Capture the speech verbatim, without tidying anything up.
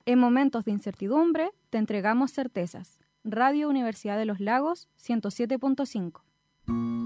En momentos de incertidumbre, te entregamos certezas. Radio Universidad de los Lagos, ciento siete punto cinco.